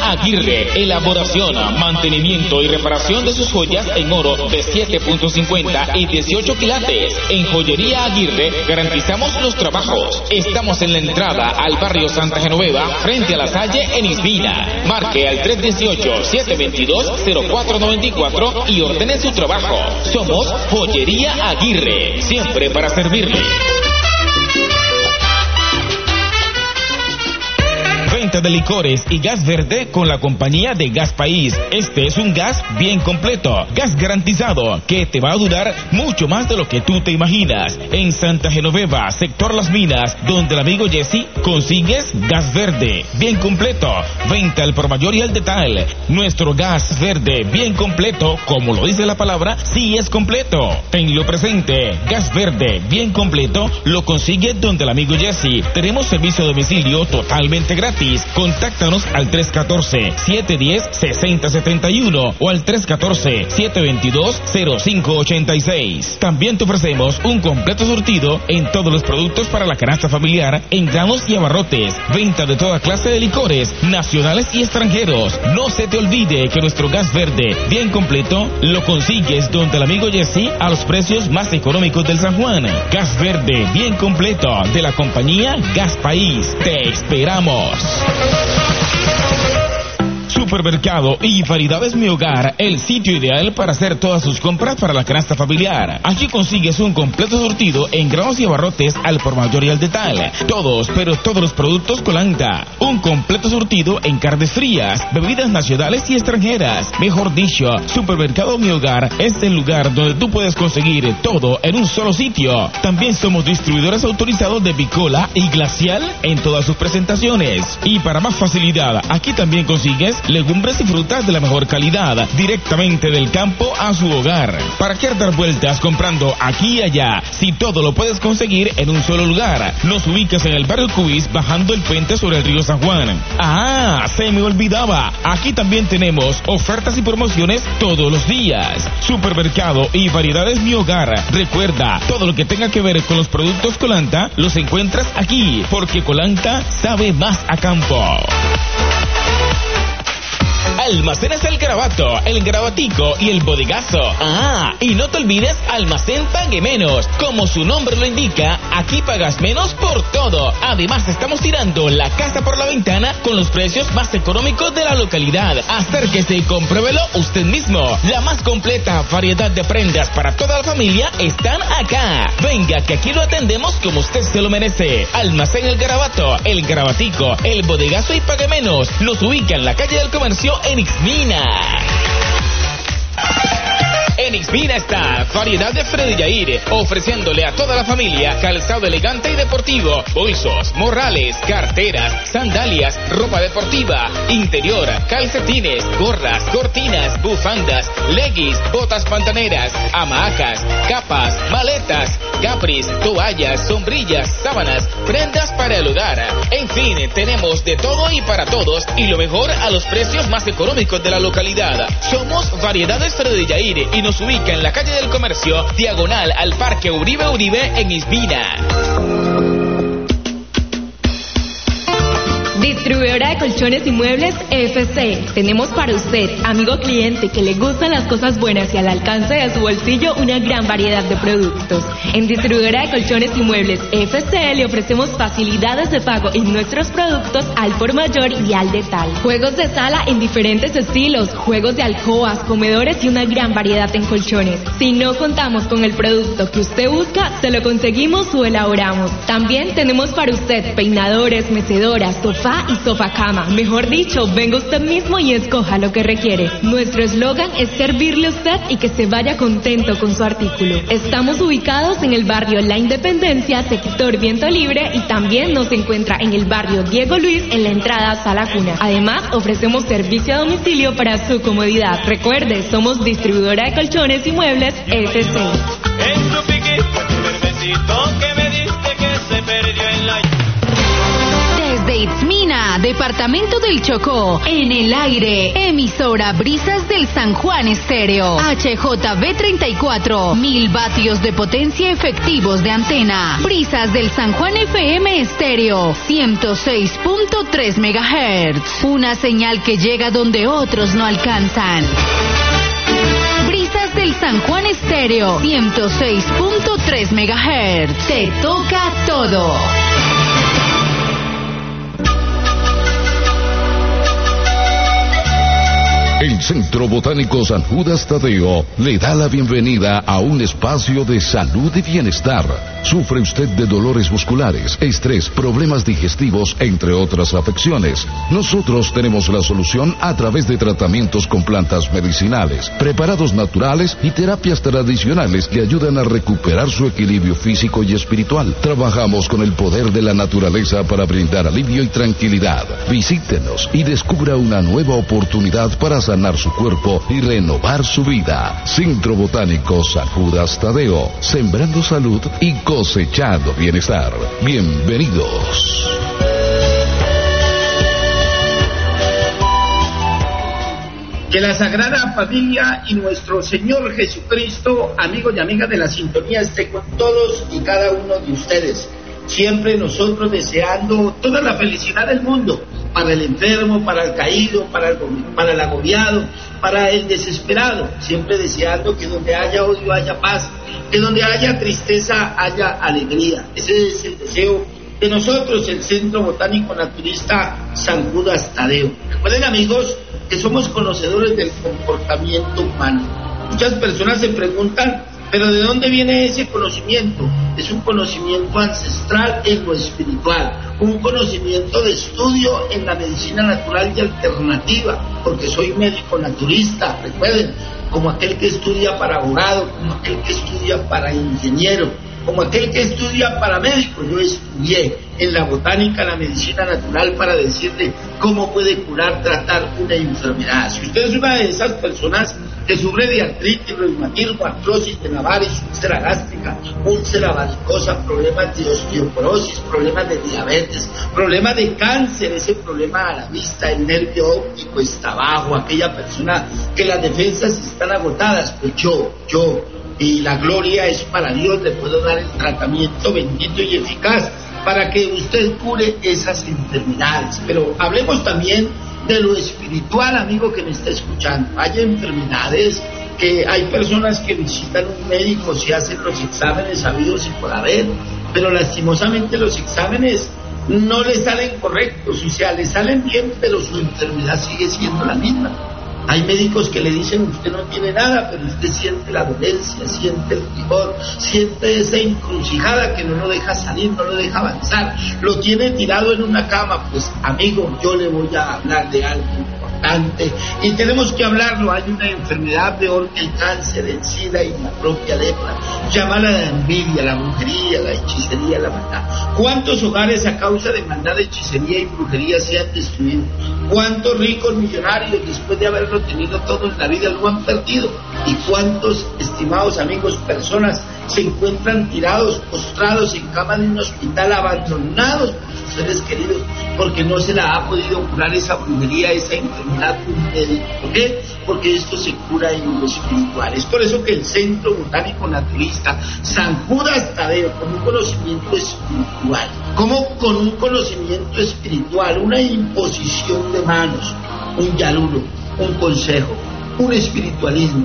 Aguirre, elaboración, mantenimiento y reparación de sus joyas en oro de 7.50 y 18 quilates. En Joyería Aguirre garantizamos los trabajos. Estamos en la entrada al barrio Santa Genoveva, frente a La Salle, en Isbina. Marque al 318-722-0494 y ordene su trabajo. Somos Joyería Aguirre, siempre para servirle. Venta de licores y gas verde con la compañía de Gas País. Este es un gas bien completo, gas garantizado, que te va a durar mucho más de lo que tú te imaginas. En Santa Genoveva, sector Las Minas, donde el amigo Jesse, consigues gas verde bien completo. Venta al por mayor y al detalle. Nuestro gas verde bien completo, como lo dice la palabra, sí es completo. Tenlo presente, gas verde bien completo lo consigues donde el amigo Jesse. Tenemos servicio a domicilio totalmente gratis. Contáctanos al 314-710-6071 o al 314-722-0586. También te ofrecemos un completo surtido en todos los productos para la canasta familiar, en granos y abarrotes. Venta de toda clase de licores, nacionales y extranjeros. No se te olvide que nuestro gas verde bien completo lo consigues donde el amigo Jesse a los precios más económicos del San Juan. Gas verde bien completo de la compañía Gas País. Te esperamos. Supermercado y Variedades Mi Hogar, el sitio ideal para hacer todas sus compras para la canasta familiar. Aquí consigues un completo surtido en granos y abarrotes al por mayor y al detalle. Todos, pero todos los productos Colanta. Un completo surtido en carnes frías, bebidas nacionales y extranjeras. Mejor dicho, Supermercado Mi Hogar es el lugar donde tú puedes conseguir todo en un solo sitio. También somos distribuidores autorizados de Bicola y Glacial en todas sus presentaciones. Y para más facilidad, aquí también consigues legumbres y frutas de la mejor calidad, directamente del campo a su hogar. ¿Para qué dar vueltas comprando aquí y allá, si todo lo puedes conseguir en un solo lugar? Nos ubicas en el barrio Cubis, bajando el puente sobre el río San Juan. ¡Ah! Se me olvidaba. Aquí también tenemos ofertas y promociones todos los días. Supermercado y Variedades Mi Hogar. Recuerda, todo lo que tenga que ver con los productos Colanta, los encuentras aquí, porque Colanta sabe más a campo. Almacenes El Garabato, El Garabatico y El Bodegazo. Ah, y no te olvides Almacén Pague Menos. Como su nombre lo indica, aquí pagas menos por todo. Además, estamos tirando la casa por la ventana con los precios más económicos de la localidad. Acérquese y compruébelo usted mismo. La más completa variedad de prendas para toda la familia están acá. Venga, que aquí lo atendemos como usted se lo merece. Almacén El Garabato, El Garabatico, El Bodegazo y Pague Menos. Nos ubica en la calle del Comercio en Ixmina. En Ixmina está Variedad de Freddy Yair, ofreciéndole a toda la familia calzado elegante y deportivo, bolsos, morrales, carteras, sandalias, ropa deportiva, interior, calcetines, gorras, cortinas, bufandas, leggings, botas pantaneras, hamacas, capas, maletas, capris, toallas, sombrillas, sábanas, prendas para el hogar. En fin, tenemos de todo y para todos, y lo mejor a los precios más económicos de la localidad. Somos Variedades Freddy Yair y nos ubica en la calle del Comercio, diagonal al Parque Uribe en Isbina. Distribuidora de colchones y muebles FC. Tenemos para usted, amigo cliente, que le gustan las cosas buenas y al alcance de su bolsillo, una gran variedad de productos. En Distribuidora de colchones y muebles FC le ofrecemos facilidades de pago en nuestros productos al por mayor y al detalle. Juegos de sala en diferentes estilos, juegos de alcobas, comedores y una gran variedad en colchones. Si no contamos con el producto que usted busca, se lo conseguimos o elaboramos. También tenemos para usted peinadores, mecedoras, sofá y sofá cama. Mejor dicho, venga usted mismo y escoja lo que requiere. Nuestro eslogan es servirle a usted y que se vaya contento con su artículo. Estamos ubicados en el barrio La Independencia, sector Viento Libre, y también nos encuentra en el barrio Diego Luis, en la entrada a Sala Cuna. Además, ofrecemos servicio a domicilio para su comodidad. Recuerde, somos distribuidora de colchones y muebles FC. En tu piquito, el besito que me diste que se perdió en la... Desde Itzmina, departamento del Chocó. En el aire, emisora Brisas del San Juan Estéreo. HJB 34, 1000 vatios de potencia efectivos de antena. Brisas del San Juan FM Estéreo, 106.3 MHz. Una señal que llega donde otros no alcanzan. Brisas del San Juan Estéreo, 106.3 MHz. Te toca todo. El Centro Botánico San Judas Tadeo le da la bienvenida a un espacio de salud y bienestar. ¿Sufre usted de dolores musculares, estrés, problemas digestivos, entre otras afecciones? Nosotros tenemos la solución a través de tratamientos con plantas medicinales, preparados naturales y terapias tradicionales que ayudan a recuperar su equilibrio físico y espiritual. Trabajamos con el poder de la naturaleza para brindar alivio y tranquilidad. Visítenos y descubra una nueva oportunidad para sanar su cuerpo y renovar su vida. Centro Botánico San Judas Tadeo, sembrando salud y cosechando bienestar. Bienvenidos. Que la Sagrada Familia y nuestro Señor Jesucristo, amigos y amigas de la sintonía, esté con todos y cada uno de ustedes. Siempre nosotros deseando toda la felicidad del mundo, para el enfermo, para el caído, para el agobiado, para el desesperado, siempre deseando que donde haya odio haya paz, que donde haya tristeza haya alegría. Ese es el deseo de nosotros, el Centro Botánico Naturista San Judas Tadeo. Recuerden, amigos, que somos conocedores del comportamiento humano. Muchas personas se preguntan, ¿pero de dónde viene ese conocimiento? Es un conocimiento ancestral en lo espiritual, un conocimiento de estudio en la medicina natural y alternativa, porque soy médico naturista, recuerden, como aquel que estudia para abogado, como aquel que estudia para ingeniero, como aquel que estudia para médico. Yo estudié en la botánica, la medicina natural, para decirle cómo puede curar, tratar una enfermedad. Si usted es una de esas personas que sufre de artritis, reumatismo, artrosis de Navaris, úlcera gástrica, úlcera varicosa, problemas de osteoporosis, problemas de diabetes, problemas de cáncer, ese problema a la vista, el nervio óptico está bajo, aquella persona que las defensas están agotadas, pues yo, y la gloria es para Dios, le puedo dar el tratamiento bendito y eficaz para que usted cure esas enfermedades. Pero hablemos también de lo espiritual, amigo que me está escuchando. Hay enfermedades que hay personas que visitan un médico, se hacen los exámenes habidos y por haber, pero lastimosamente los exámenes no le salen correctos, o sea, le salen bien, pero su enfermedad sigue siendo la misma. Hay médicos que le dicen, usted no tiene nada, pero usted siente la dolencia, siente el rigor, siente esa encrucijada que no lo deja salir, no lo deja avanzar, lo tiene tirado en una cama. Pues, amigo, yo le voy a hablar de algo importante y tenemos que hablarlo. Hay una enfermedad peor que el cáncer, el SIDA y la propia lepra. Llámala la envidia, la brujería, la hechicería, la maldad. ¿Cuántos hogares a causa de maldad, hechicería y brujería se han destruido? ¿Cuántos ricos millonarios, después de haberlo tenido todo en la vida, lo han perdido? ¿Y cuántos, estimados amigos, personas se encuentran tirados, postrados en cama de un hospital, abandonados por sus seres queridos, porque no se la ha podido curar esa brujería, esa enfermedad médica? ¿Por qué? Porque esto se cura en lo espiritual. Es por eso que el Centro Botánico Naturista San Judas Tadeo, con un conocimiento espiritual, como con un conocimiento espiritual, una imposición de manos, un yaluro, un consejo, un espiritualismo,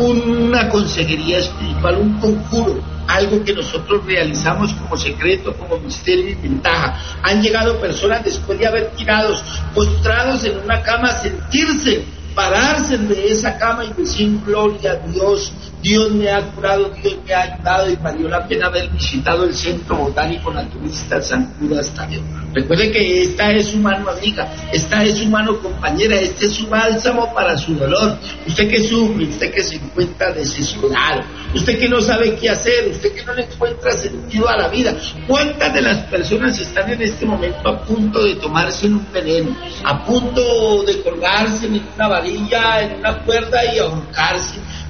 una consejería espiritual, un conjuro, algo que nosotros realizamos como secreto, como misterio y ventaja. Han llegado personas después de haber tirados, postrados en una cama, a sentirse, pararse de esa cama y decir, gloria a Dios, Dios me ha curado, Dios me ha ayudado, y valió la pena haber visitado el Centro Botánico Naturista San Judas Tadeo. Recuerde que esta es su mano amiga, esta es su mano compañera, este es su bálsamo para su dolor. Usted que sufre, usted que se encuentra desesperado, usted que no sabe qué hacer, usted que no le encuentra sentido a la vida. ¿Cuántas de las personas están en este momento a punto de tomarse un veneno, a punto de colgarse en una varilla, en una cuerda y ahorcarse?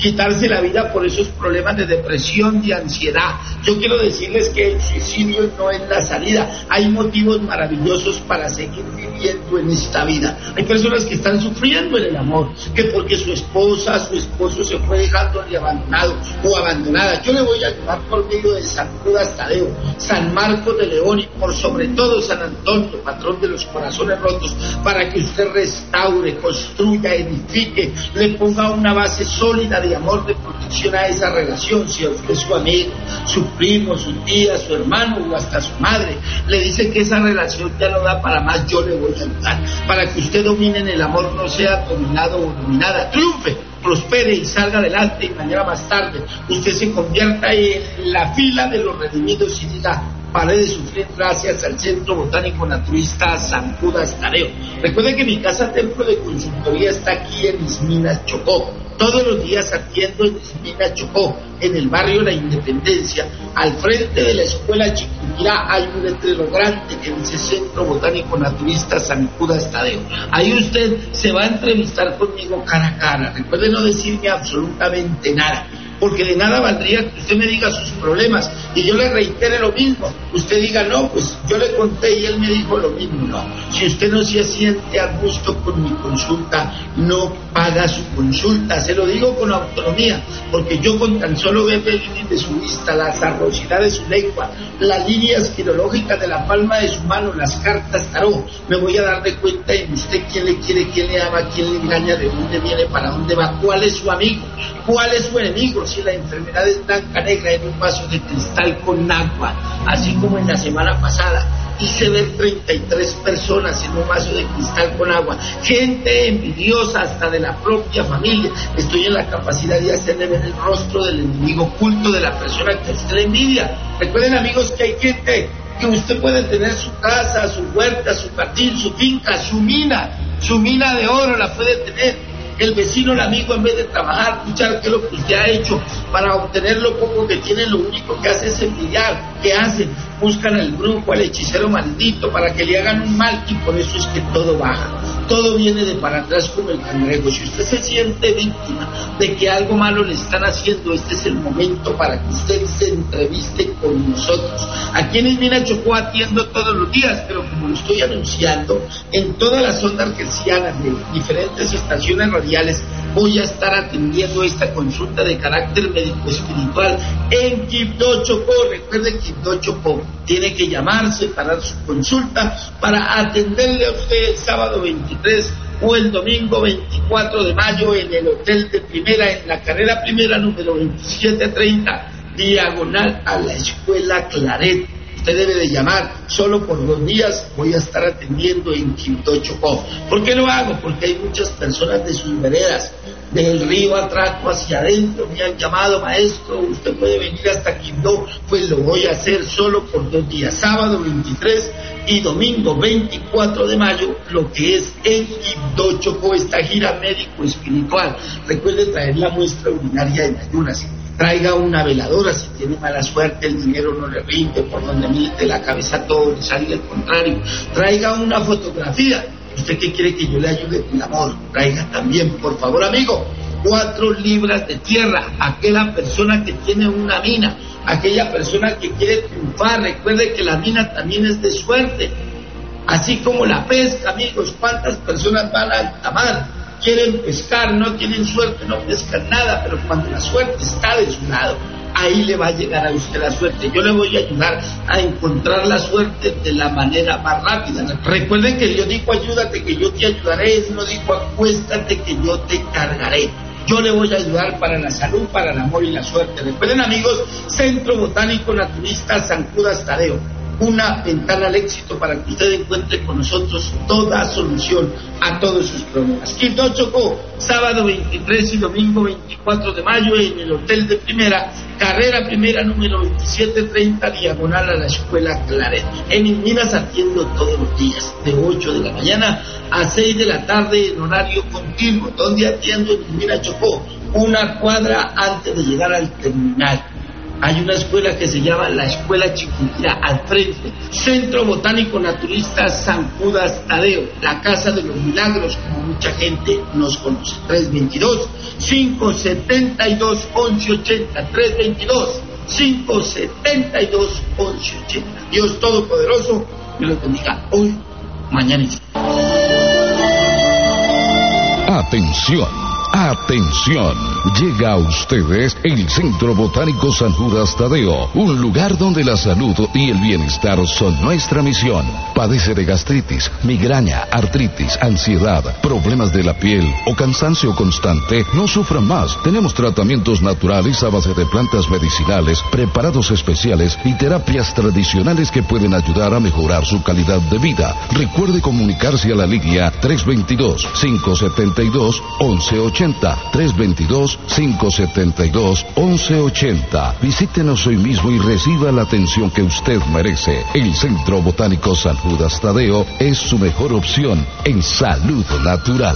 quitarse la vida por esos problemas de depresión, de ansiedad. Yo quiero decirles que el suicidio no es la salida. Hay motivos maravillosos para seguir viviendo en esta vida. Hay personas que están sufriendo en el amor, que porque su esposa, su esposo se fue dejándole abandonado o abandonada. Yo le voy a ayudar por medio de San Judas Tadeo, San Marcos de León y por sobre todo San Antonio, patrón de los corazones rotos, para que usted restaure, construya, edifique, le ponga una base sólida de amor, de protección a esa relación. Si usted es su amigo, su primo, su tía, su hermano o hasta su madre le dice que esa relación ya no da para más, yo le voy a ayudar para que usted domine en el amor, no sea dominado o dominada, triunfe, prospere y salga adelante, y mañana más tarde usted se convierta en la fila de los redimidos y diga: paré de sufrir gracias al Centro Botánico Naturista San Judas Tadeo. Recuerden que mi casa templo de consultoría está aquí en Ismina, Chocó. Todos los días atiendo en Ismina, Chocó, en el barrio La Independencia. Al frente de la escuela Chiquinquirá hay un letrero grande que dice Centro Botánico Naturista San Judas Tadeo. Ahí usted se va a entrevistar conmigo cara a cara. Recuerde no decirme absolutamente nada, porque de nada valdría que usted me diga sus problemas y yo le reitere lo mismo. Usted diga: no, pues yo le conté y él me dijo lo mismo. No, si usted no se siente a gusto con mi consulta, no paga su consulta. Se lo digo con autonomía, porque yo con tan solo ver el iris de su vista, la sarrosidad de su lengua, las líneas quirológicas de la palma de su mano, las cartas tarot, me voy a dar de cuenta en usted quién le quiere, quién le ama, quién le engaña, de dónde viene, para dónde va, cuál es su amigo, cuál es su enemigo. Si la enfermedad es blanca, negra, en un vaso de cristal con agua, así como en la semana pasada hice ver 33 personas en un vaso de cristal con agua, gente envidiosa hasta de la propia familia. Estoy en la capacidad de hacerle ver el rostro del enemigo oculto de la persona que usted le envidia. Recuerden, amigos, que hay gente que usted puede tener su casa, su huerta, su jardín, su finca, su mina de oro la puede tener. El vecino, el amigo, en vez de trabajar, luchar, que es lo que usted ha hecho para obtener lo poco que tiene, lo único que hace es envidiar. ¿Qué hacen? Buscan al brujo, al hechicero maldito para que le hagan un mal, y por eso es que todo baja. Todo viene de para atrás como el cangrejo. Si usted se siente víctima de que algo malo le están haciendo, este es el momento para que usted se entreviste con nosotros. Aquí en Ismina, Chocó, atiendo todos los días, pero como lo estoy anunciando, en todas las ondas hercianas de diferentes estaciones radiales, voy a estar atendiendo esta consulta de carácter médico-espiritual en Quibdó, Chocó. Recuerde, Quibdó, Chocó. Tiene que llamarse para su consulta para atenderle a usted el sábado 23 o el domingo 24 de mayo en el Hotel de Primera, en la carrera primera número 2730, diagonal a la Escuela Claret. Usted debe de llamar, solo por 2 días voy a estar atendiendo en Quibdó, Chocó. ¿Por qué lo hago? Porque hay muchas personas de sus veredas, del río Atraco hacia adentro, me han llamado: maestro, usted puede venir hasta Quibdó. Pues lo voy a hacer solo por 2 días, sábado 23 y domingo 24 de mayo, lo que es en Quibdó, Chocó, esta gira médico-espiritual. Recuerde traer la muestra urinaria en ayunas. Traiga una veladora si tiene mala suerte, el dinero no le rinde, por donde mire la cabeza todo le sale al contrario. Traiga una fotografía. ¿Usted qué quiere que yo le ayude con amor? Traiga también, por favor, amigo, 4 libras de tierra. Aquella persona que tiene una mina, aquella persona que quiere triunfar. Recuerde que la mina también es de suerte, así como la pesca, amigos. ¿Cuántas personas van a alta mar? Quieren pescar, no tienen suerte, no pescan nada, pero cuando la suerte está de su lado, ahí le va a llegar a usted la suerte. Yo le voy a ayudar a encontrar la suerte de la manera más rápida. Recuerden que Dios dijo: ayúdate que yo te ayudaré. Él no dijo: acuéstate que yo te cargaré. Yo le voy a ayudar para la salud, para el amor y la suerte. Recuerden, amigos, Centro Botánico Naturista San Judas Tadeo. Una ventana al éxito para que usted encuentre con nosotros toda solución a todos sus problemas. Quibdó, Chocó, sábado 23 y domingo 24 de mayo en el Hotel de Primera, carrera primera número 2730, diagonal a la Escuela Claret. En Isminas atiendo todos los días, de 8 de la mañana a 6 de la tarde en horario continuo. ¿Dónde atiendo? En Ismina, Chocó, 1 cuadra antes de llegar al terminal. Hay una escuela que se llama la Escuela Chiquinquirá, al frente. Centro Botánico Naturista San Judas Tadeo, la Casa de los Milagros, como mucha gente nos conoce. 322-572-1180. 322-572-1180. Dios Todopoderoso me lo bendiga hoy, mañana y siempre. Atención, atención. Llega a ustedes el Centro Botánico San Judas Tadeo, un lugar donde la salud y el bienestar son nuestra misión. Padece de gastritis, migraña, artritis, ansiedad, problemas de la piel o cansancio constante. No sufran más. Tenemos tratamientos naturales a base de plantas medicinales, preparados especiales y terapias tradicionales que pueden ayudar a mejorar su calidad de vida. Recuerde comunicarse a la línea 322-572-1180. 322-572-1180. Visítenos hoy mismo y reciba la atención que usted merece. El Centro Botánico San Judas Tadeo es su mejor opción en salud natural.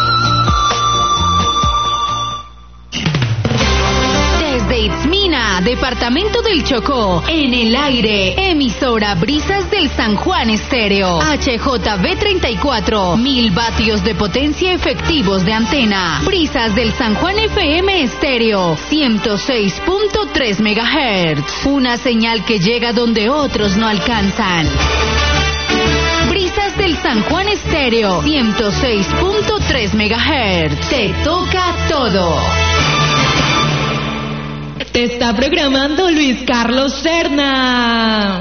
Desde Itzmina, departamento del Chocó, en el aire, emisora Brisas del San Juan Estéreo, HJB 34, 1000 vatios de potencia efectivos de antena. Brisas del San Juan FM Estéreo, 106.3 MHz, una señal que llega donde otros no alcanzan. Brisas del San Juan Estéreo, 106.3 MHz, te toca todo. Te está programando Luis Carlos Serna.